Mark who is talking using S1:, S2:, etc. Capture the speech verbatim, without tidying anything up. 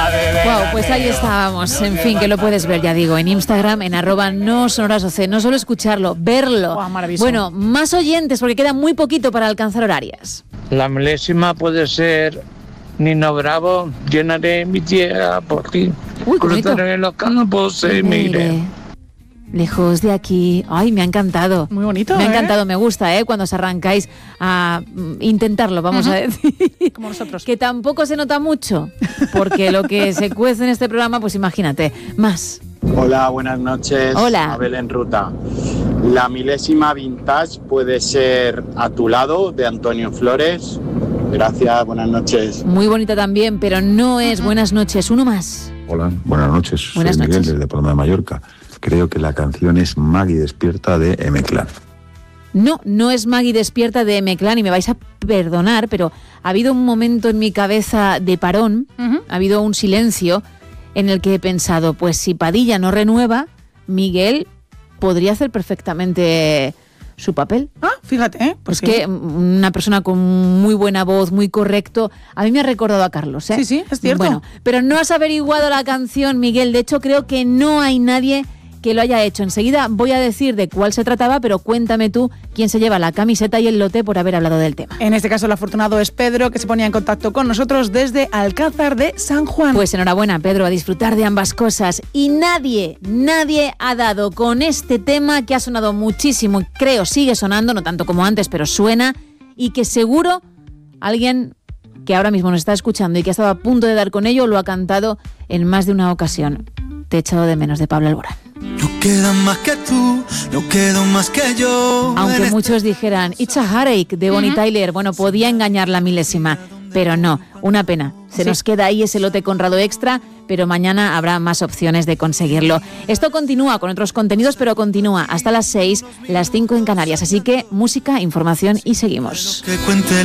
S1: Wow, pues ahí estábamos. En fin, que lo puedes ver, ya digo, en Instagram, en arroba no sonoras oc. No solo escucharlo, verlo.
S2: Wow, maravilloso.
S1: Bueno, más oyentes, porque queda muy poquito para alcanzar horarias.
S3: La milésima puede ser Nino Bravo, llenaré mi tierra por ti.
S1: Uy, qué bonito.
S3: Cruzaré los campos y miré.
S1: Lejos de aquí. Ay, me ha encantado.
S2: Muy bonito,
S1: Me ha
S2: ¿eh?
S1: encantado, me gusta, ¿eh? Cuando os arrancáis a mm, intentarlo, vamos
S2: uh-huh.
S1: a decir.
S2: Como nosotros.
S1: Que tampoco se nota mucho, porque lo que se cuece en este programa, pues imagínate, más.
S4: Hola, buenas noches.
S1: Hola.
S4: Abel en ruta. La milésima vintage puede ser A tu lado, de Antonio Flores. Gracias, buenas noches.
S1: Muy bonita también, pero no es buenas noches. Uno más.
S5: Hola, buenas noches.
S1: Buenas
S5: Soy Miguel
S1: noches.
S5: desde Palma de Mallorca. Creo que la canción es Maggie Despierta de M-Clan.
S1: No, no es Maggie Despierta de M-Clan y me vais a perdonar, pero ha habido un momento en mi cabeza de parón,
S2: Uh-huh.
S1: ha habido un silencio en el que he pensado, pues si Padilla no renueva, Miguel podría hacer perfectamente su papel.
S2: Ah, fíjate, ¿eh?
S1: Pues que una persona con muy buena voz, muy correcto, a mí me ha recordado a Carlos, ¿eh?
S2: Sí, sí, es cierto.
S1: Bueno, pero no has averiguado la canción, Miguel. De hecho, creo que no hay nadie que lo haya hecho. Enseguida voy a decir de cuál se trataba, pero cuéntame tú quién se lleva la camiseta y el lote por haber hablado del tema.
S2: En este caso el afortunado es Pedro, que se ponía en contacto con nosotros desde Alcázar de San Juan.
S1: Pues enhorabuena, Pedro, a disfrutar de ambas cosas. Y nadie, nadie ha dado con este tema que ha sonado muchísimo, y creo sigue sonando, no tanto como antes, pero suena, y que seguro alguien que ahora mismo nos está escuchando y que ha estado a punto de dar con ello lo ha cantado en más de una ocasión. Te he echado de menos, de Pablo Alborán.
S6: No queda más que tú, no quedo más que yo.
S1: Aunque muchos dijeran It's a Heartache de Bonnie uh-huh. Tyler, bueno, podía engañar la milésima, pero no, una pena. Se sí. nos queda ahí ese lote Conrado Extra, pero mañana habrá más opciones de conseguirlo. Esto continúa con otros contenidos, pero continúa hasta las seis, las cinco en Canarias. Así que música, información y seguimos.